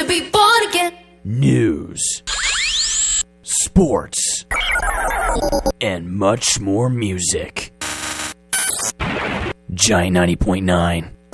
to be born again. News, sports, and much more music. Giant 90.9.